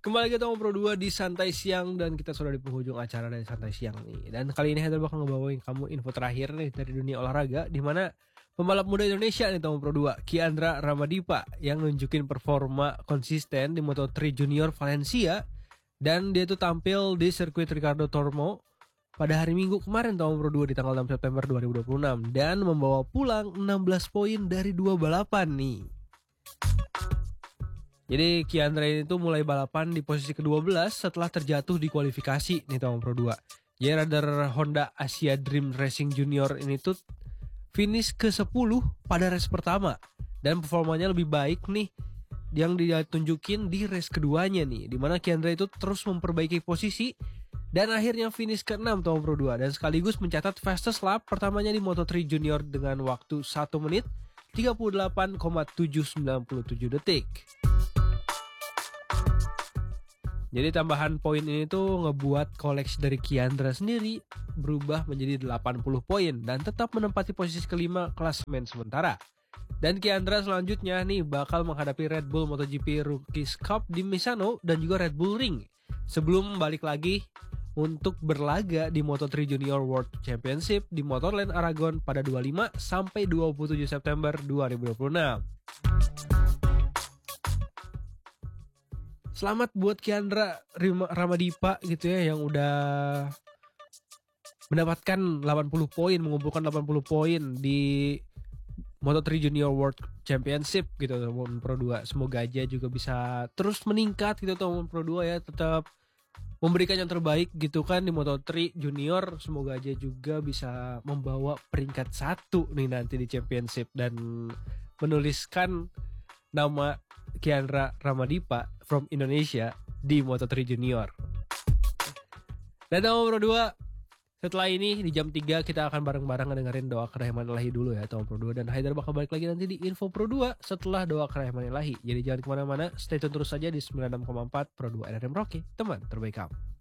Kembali kita ngobrol berdua di Santai Siang dan kita sudah di penghujung acara dari Santai Siang nih. Dan kali ini Heather bakal ngebawain kamu info terakhir nih dari dunia olahraga, di mana pembalap muda Indonesia nih tahun Pro 2, Kiandra Ramadipa, yang nunjukin performa konsisten di Moto3 Junior Valencia, dan dia tuh tampil di sirkuit Ricardo Tormo pada hari Minggu kemarin tahun Pro 2 di tanggal 6 September 2026 dan membawa pulang 16 poin dari 2 balapan nih. Jadi Kiandra ini tuh mulai balapan di posisi ke-12 setelah terjatuh di kualifikasi nih tahun Pro 2. Jadi rider Honda Asia Dream Racing Junior ini tuh finish ke-10 pada race pertama. Dan performanya lebih baik nih yang ditunjukin di race keduanya nih. Dimana Kiandra itu terus memperbaiki posisi dan akhirnya finish ke-6 tahun Pro 2. Dan sekaligus mencatat fastest lap pertamanya di Moto3 Junior dengan waktu 1 menit 38,797 detik. Jadi tambahan poin ini tuh ngebuat koleksi dari Kiandra sendiri berubah menjadi 80 poin dan tetap menempati posisi kelima klasemen sementara. Dan Kiandra selanjutnya nih bakal menghadapi Red Bull MotoGP Rookies Cup di Misano dan juga Red Bull Ring sebelum balik lagi untuk berlaga di Moto3 Junior World Championship di Motorland Aragon pada 25 sampai 27 September 2026. Selamat buat Kiandra Ramadipa gitu ya, yang udah mendapatkan 80 poin, mengumpulkan 80 poin di Moto3 Junior World Championship gitu tahun Pro 2. Semoga aja juga bisa terus meningkat gitu tahun Pro 2 ya, tetap memberikan yang terbaik gitu kan di Moto3 Junior. Semoga aja juga bisa membawa peringkat 1 nih nanti di Championship dan menuliskan nama Kiandra Ramadipa from Indonesia di Moto3 Junior. Dan tahun Pro 2 setelah ini di jam 3 kita akan bareng-bareng dengerin doa kerahiman ilahi dulu ya tahun Pro 2. Dan Haidar bakal balik lagi nanti di info Pro 2 setelah doa kerahiman ilahi. Jadi jangan kemana-mana, stay tune terus saja di 96,4 Pro 2 RRM Rocky, teman terbaik kamu.